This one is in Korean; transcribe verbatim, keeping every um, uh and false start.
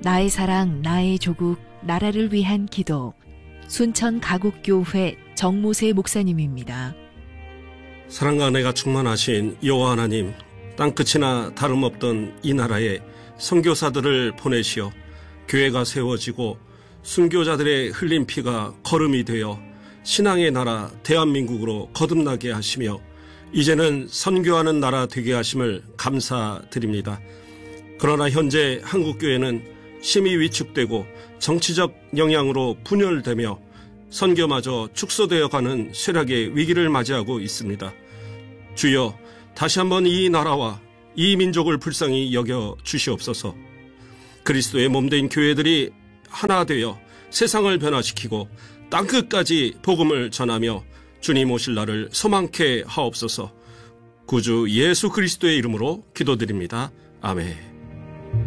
나의 사랑, 나의 조국, 나라를 위한 기도. 순천 가곡교회 정모세 목사님입니다. 사랑과 은혜가 충만하신 여호와 하나님, 땅끝이나 다름없던 이 나라에 선교사들을 보내시어 교회가 세워지고 순교자들의 흘린 피가 거름이 되어 신앙의 나라 대한민국으로 거듭나게 하시며 이제는 선교하는 나라 되게 하심을 감사드립니다. 그러나 현재 한국교회는 심히 위축되고 정치적 영향으로 분열되며 선교마저 축소되어 가는 쇠락의 위기를 맞이하고 있습니다. 주여, 다시 한번 이 나라와 이 민족을 불쌍히 여겨 주시옵소서. 그리스도의 몸된 교회들이 하나 되어 세상을 변화시키고 땅끝까지 복음을 전하며 주님 오실 날을 소망케 하옵소서. 구주 예수 그리스도의 이름으로 기도드립니다. 아멘.